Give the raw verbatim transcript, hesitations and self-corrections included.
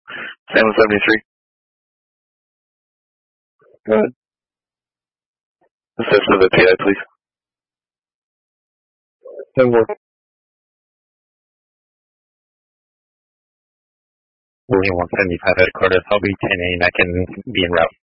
Salem seventy-three. Go ahead. Assist of the P I, please. ten four. William one seventy-five headquarters. I'll be ten eight. I can be en route.